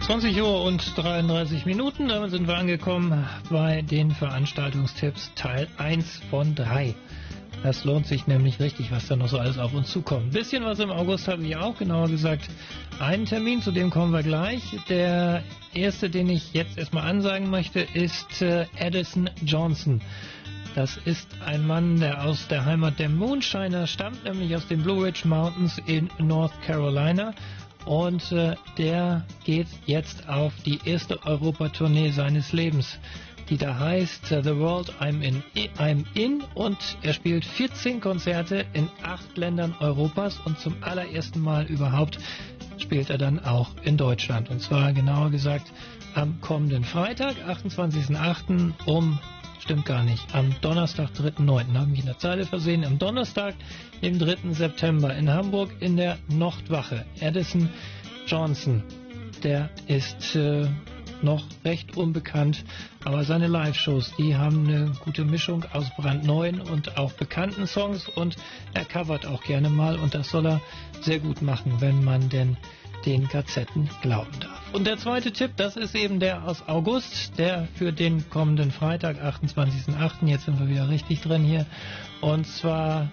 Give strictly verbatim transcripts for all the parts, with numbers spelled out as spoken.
zwanzig Uhr und dreiunddreißig Minuten, damit sind wir angekommen bei den Veranstaltungstipps Teil eins von drei. Das lohnt sich nämlich richtig, was da noch so alles auf uns zukommt. Ein bisschen was im August habe ich auch, genauer gesagt einen Termin, zu dem kommen wir gleich. Der erste, den ich jetzt erstmal ansagen möchte, ist äh, Addison Johnson. Das ist ein Mann, der aus der Heimat der Moonshiner stammt, nämlich aus den Blue Ridge Mountains in North Carolina. Und äh, der geht jetzt auf die erste Europatournee seines Lebens, die da heißt uh, The World I'm in, I'm in. Und er spielt vierzehn Konzerte in acht Ländern Europas und zum allerersten Mal überhaupt spielt er dann auch in Deutschland. Und zwar genauer gesagt am kommenden Freitag, achtundzwanzigsten achten um... Stimmt gar nicht. Am Donnerstag, dritten neunten habe ich in der Zeile versehen. Am Donnerstag, dem dritten September in Hamburg in der Nordwache. Addison Johnson, der ist äh, noch recht unbekannt, aber seine Live-Shows, die haben eine gute Mischung aus brandneuen und auch bekannten Songs und er covert auch gerne mal und das soll er sehr gut machen, wenn man denn den Gazetten glauben darf. Und der zweite Tipp, das ist eben der aus August, der für den kommenden Freitag, achtundzwanzigsten achten Jetzt sind wir wieder richtig drin hier. Und zwar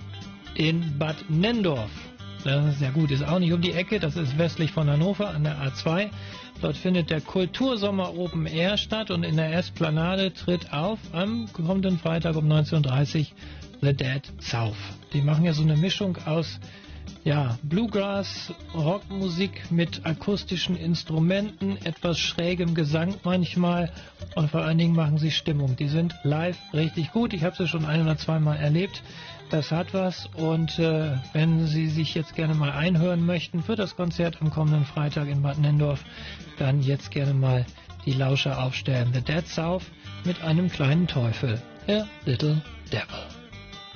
in Bad Nenndorf. Das ist ja gut, ist auch nicht um die Ecke, das ist westlich von Hannover an der A zwei. Dort findet der Kultursommer Open Air statt und in der Esplanade tritt auf am kommenden Freitag um neunzehn Uhr dreißig The Dead South. Die machen ja so eine Mischung aus Ja, Bluegrass, Rockmusik mit akustischen Instrumenten, etwas schrägem Gesang manchmal und vor allen Dingen machen sie Stimmung. Die sind live richtig gut. Ich habe sie schon ein oder zweimal erlebt. Das hat was und äh, wenn Sie sich jetzt gerne mal einhören möchten für das Konzert am kommenden Freitag in Bad Nenndorf, dann jetzt gerne mal die Lauscher aufstellen. The Dead South mit einem kleinen Teufel, A Little Devil.